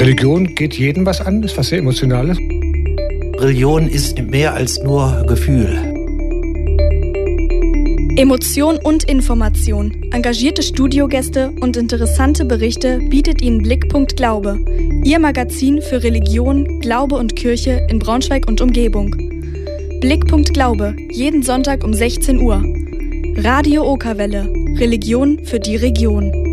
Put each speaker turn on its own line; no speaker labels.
Religion geht jedem was an, ist was sehr Emotionales.
Religion ist mehr als nur Gefühl.
Emotion und Information, engagierte Studiogäste und interessante Berichte bietet Ihnen Blickpunkt Glaube, Ihr Magazin für Religion, Glaube und Kirche in Braunschweig und Umgebung. Blickpunkt Glaube, jeden Sonntag um 16 Uhr. Radio Okerwelle, Religion für die Region.